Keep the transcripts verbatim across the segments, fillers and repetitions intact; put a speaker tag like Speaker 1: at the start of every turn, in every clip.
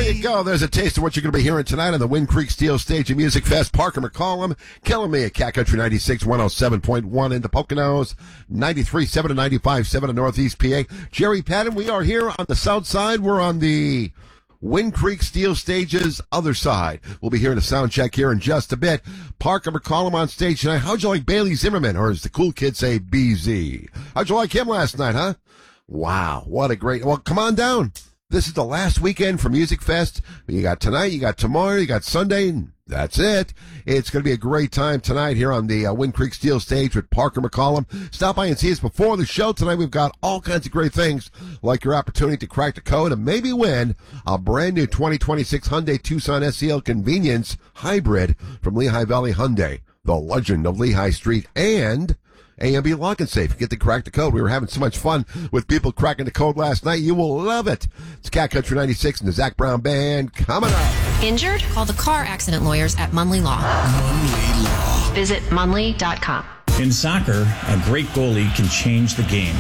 Speaker 1: you go. There's a taste of what you're going to be hearing tonight on the Wind Creek Steel Stage of Music Fest. Parker McCollum, killing me at Cat Country ninety-six, one oh seven point one in the Poconos, ninety-three point seven and ninety-five point seven in Northeast P A. Jerry Patton, we are here on the south side. We're on the Wind Creek Steel Stage's other side. We'll be hearing a sound check here in just a bit. Parker McCollum on stage tonight. How'd you like Bailey Zimmerman, or as the cool kids say, B Z? How'd you like him last night, huh? Wow, what a great... Well, come on down. This is the last weekend for Music Fest. You got tonight, you got tomorrow, you got Sunday, and that's it. It's going to be a great time tonight here on the uh, Wind Creek Steel Stage with Parker McCollum. Stop by and see us before the show. Tonight we've got all kinds of great things, like your opportunity to crack the code and maybe win a brand new twenty twenty-six Hyundai Tucson S E L Convenience Hybrid from Lehigh Valley Hyundai, the legend of Lehigh Street, and A M B Lock and Safe. Get to crack the code. We were having so much fun with people cracking the code last night. You will love it. It's Cat Country ninety-six and the Zach Brown Band coming up.
Speaker 2: Injured? Call the car accident lawyers at Munley Law. Munley Law. Visit munley dot com.
Speaker 3: In soccer, a great goalie can change the game.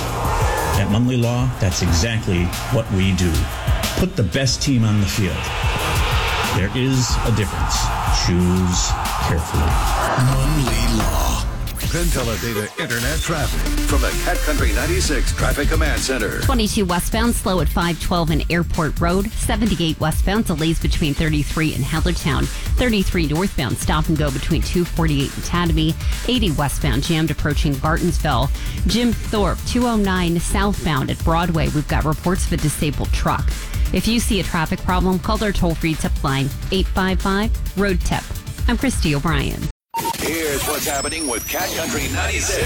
Speaker 3: At Munley Law, that's exactly what we do. Put the best team on the field. There is a difference. Choose carefully.
Speaker 4: Munley Law. Penteledata Internet traffic from the Cat Country ninety-six Traffic Command Center.
Speaker 5: twenty-two westbound, slow at five twelve in Airport Road. seventy-eight westbound, delays between thirty-three and Hellertown. thirty-three northbound, stop and go between two forty-eight and Tatamy. eighty westbound, jammed approaching Bartonsville. Jim Thorpe, two oh nine southbound at Broadway. We've got reports of a disabled truck. If you see a traffic problem, call our toll-free tip line, eight five five, road tip. I'm Christy O'Brien.
Speaker 4: Here's what's happening with Cat Country ninety-six.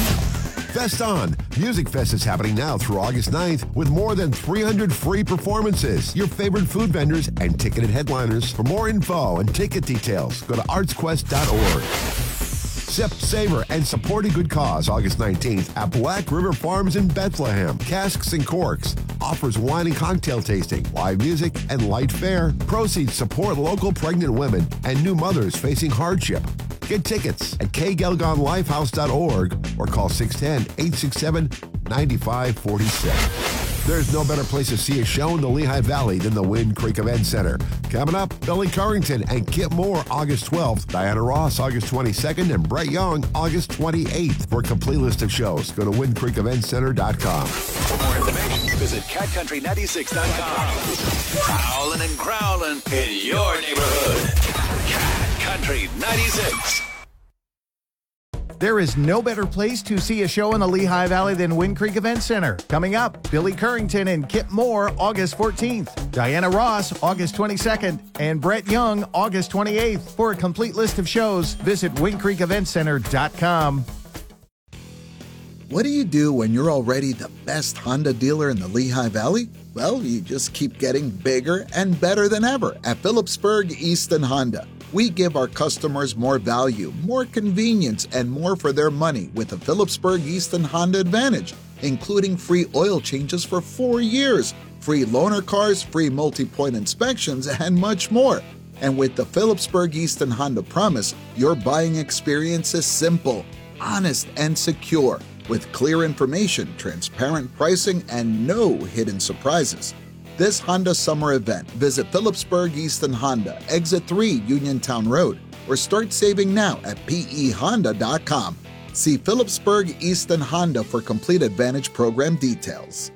Speaker 1: Fest On. Music Fest is happening now through August ninth with more than three hundred free performances, your favorite food vendors, and ticketed headliners. For more info and ticket details, go to arts quest dot org. Sip, savor, and support a good cause August nineteenth at Black River Farms in Bethlehem. Casks and Corks offers wine and cocktail tasting, live music, and light fare. Proceeds support local pregnant women and new mothers facing hardship. Get tickets at k gelgon lifehouse dot org or call six one zero, eight six seven, nine five four six. There's no better place to see a show in the Lehigh Valley than the Wind Creek Event Center. Coming up, Billy Currington and Kip Moore August twelfth, Diana Ross August twenty-second, and Brett Young August twenty-eighth. For a complete list of shows, go to wind creek event center dot com.
Speaker 4: For more information, visit cat country ninety-six dot com. Prowling and growling in your neighborhood. Cat Country ninety-six.
Speaker 6: There is no better place to see a show in the Lehigh Valley than Wind Creek Event Center. Coming up, Billy Currington and Kip Moore, August fourteenth. Diana Ross, August twenty-second. And Brett Young, August twenty-eighth. For a complete list of shows, visit wind creek event center dot com.
Speaker 7: What do you do when you're already the best Honda dealer in the Lehigh Valley? Well, you just keep getting bigger and better than ever at Phillipsburg Easton Honda. We give our customers more value, more convenience, and more for their money with the Phillipsburg Easton Honda Advantage, including free oil changes for four years, free loaner cars, free multi-point inspections, and much more. And with the Phillipsburg Easton Honda Promise, your buying experience is simple, honest, and secure, with clear information, transparent pricing, and no hidden surprises. This Honda summer event, visit Phillipsburg Easton Honda, Exit three Uniontown Road, or start saving now at p e honda dot com. See Phillipsburg Easton Honda for complete Advantage program details.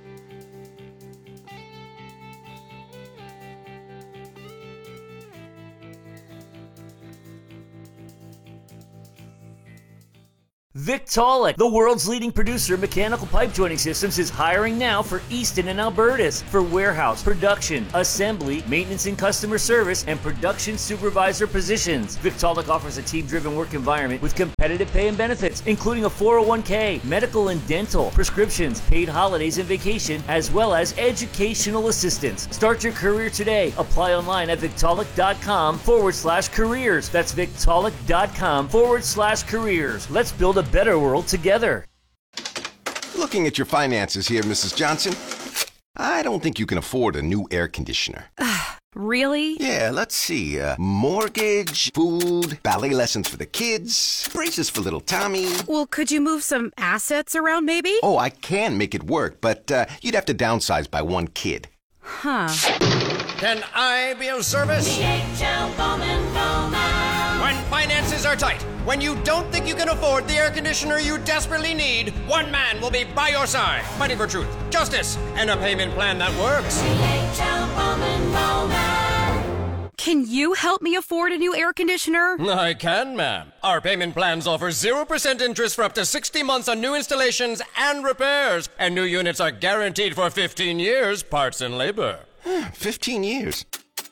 Speaker 8: Victaulic, the world's leading producer of mechanical pipe joining systems, is hiring now for Easton and Albertus for warehouse, production, assembly, maintenance and customer service, and production supervisor positions. Victaulic offers a team-driven work environment with competitive pay and benefits, including a four oh one k, medical and dental, prescriptions, paid holidays and vacation, as well as educational assistance. Start your career today. Apply online at victaulic.com forward slash careers. That's victaulic.com forward slash careers. Let's build a better world together.
Speaker 9: Looking at your finances here, Missus Johnson, I don't think you can afford a new air conditioner.
Speaker 10: Really?
Speaker 9: Yeah, let's see. Uh, mortgage, food, ballet lessons for the kids, braces for little Tommy.
Speaker 10: Well, could you move some assets around maybe?
Speaker 9: Oh, I can make it work, but uh, you'd have to downsize by one kid.
Speaker 10: Huh.
Speaker 11: Can I be of service?
Speaker 12: D H L Bowman Bowman.
Speaker 11: When finances are tight, when you don't think you can afford the air conditioner you desperately need, one man will be by your side, fighting for truth, justice, and a payment plan that works.
Speaker 12: D H L Bowman Bowman.
Speaker 10: Can you help me afford a new air conditioner?
Speaker 11: I can, ma'am. Our payment plans offer zero percent interest for up to sixty months on new installations and repairs. And new units are guaranteed for fifteen years, parts and labor.
Speaker 9: fifteen years?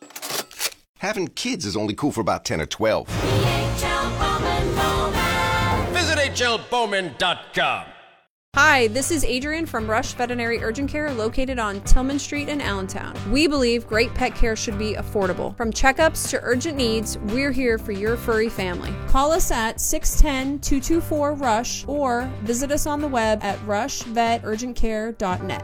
Speaker 9: Having kids is only cool for about ten or twelve.
Speaker 12: D H L Bowman Bowman.
Speaker 11: Visit H L Bowman dot com.
Speaker 13: Hi, this is Adrian from Rush Veterinary Urgent Care located on Tillman Street in Allentown. We believe great pet care should be affordable. From checkups to urgent needs, we're here for your furry family. Call us at six one zero, two two four, RUSH or visit us on the web at rush vet urgent care dot net.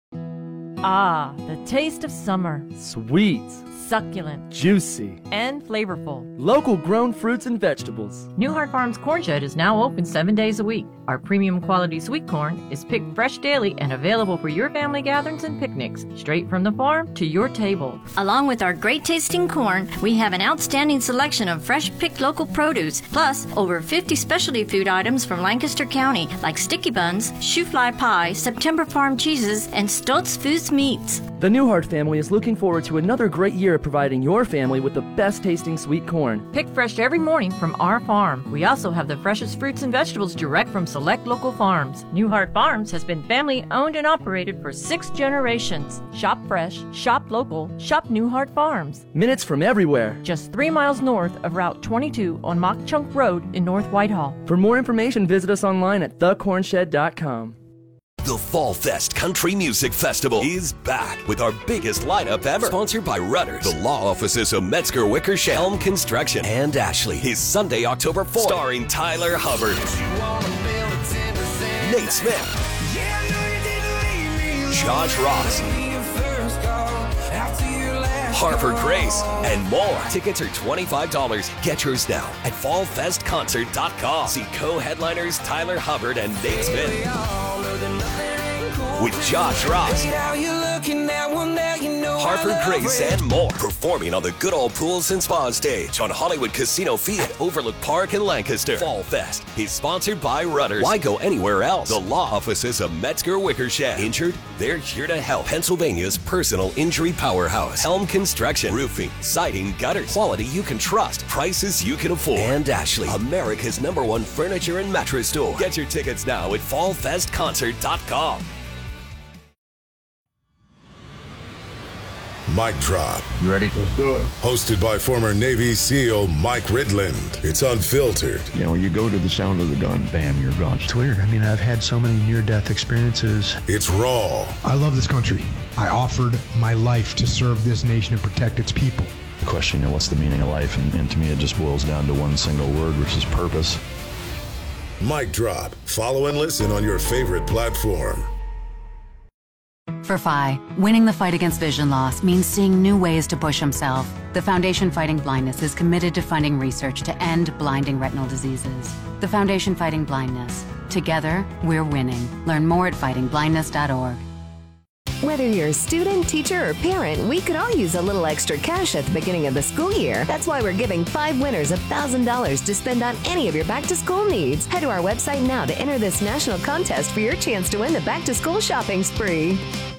Speaker 14: Ah, the taste of summer.
Speaker 15: Sweet,
Speaker 14: succulent,
Speaker 15: juicy,
Speaker 14: and flavorful.
Speaker 15: Local grown fruits and vegetables.
Speaker 14: Newhart Farms Corn Shed is now open seven days a week. Our premium quality sweet corn is picked fresh daily and available for your family gatherings and picnics, straight from the farm to your table.
Speaker 16: Along with our great tasting corn, we have an outstanding selection of fresh picked local produce, plus over fifty specialty food items from Lancaster County, like sticky buns, shoe fly pie, September farm cheeses, and Stoltz Foods meats.
Speaker 15: The Newhart family is looking forward to another great year of providing your family with the best tasting sweet corn.
Speaker 14: Picked fresh every morning from our farm. We also have the freshest fruits and vegetables direct from select local farms. Newhart Farms has been family owned and operated for six generations. Shop fresh, shop local, shop Newhart Farms.
Speaker 15: Minutes from everywhere.
Speaker 14: Just three miles north of Route twenty-two on Mock Chunk Road in North Whitehall.
Speaker 15: For more information, visit us online at the corn shed dot com.
Speaker 17: The Fall Fest Country Music Festival is back with our biggest lineup ever. Sponsored by Rudders, the law offices of Metzger Wickersham, Helm Construction, and Ashley. Is Sunday, October fourth. Starring Tyler Hubbard, Nate Smith, Josh Ross, Harper Grace, and more. Tickets are twenty-five dollars. Get yours now at fall fest concert dot com. See co-headliners Tyler Hubbard and Nate Smith with Josh Ross, Harper Grace, and more. Performing on the Good Old Pools and Spa stage on Hollywood Casino Field, Overlook Park in Lancaster. Fall Fest is sponsored by Rudders. Why go anywhere else? The law offices of Metzger Wickersham. Injured? They're here to help. Pennsylvania's personal injury powerhouse. Helm Construction. Roofing, siding, gutters. Quality you can trust. Prices you can afford. And Ashley, America's number one furniture and mattress store. Get your tickets now at fall fest concert dot com.
Speaker 18: Mic Drop.
Speaker 19: You ready? Let's do it.
Speaker 18: Hosted by former Navy SEAL Mike Ridland. It's unfiltered.
Speaker 19: You know, you go to the sound of the gun, bam, you're gone.
Speaker 20: It's weird. I mean, I've had so many near-death experiences.
Speaker 18: It's raw.
Speaker 20: I love this country. I offered my life to serve this nation and protect its people.
Speaker 19: The question, you know, what's the meaning of life? And, and to me, it just boils down to one single word, which is purpose.
Speaker 18: Mic Drop. Follow and listen on your favorite platform.
Speaker 21: For F I, winning the fight against vision loss means seeing new ways to push himself. The Foundation Fighting Blindness is committed to funding research to end blinding retinal diseases. The Foundation Fighting Blindness. Together, we're winning. Learn more at fighting blindness dot org.
Speaker 22: Whether you're a student, teacher, or parent, we could all use a little extra cash at the beginning of the school year. That's why we're giving five winners one thousand dollars to spend on any of your back-to-school needs. Head to our website now to enter this national contest for your chance to win the back-to-school shopping spree.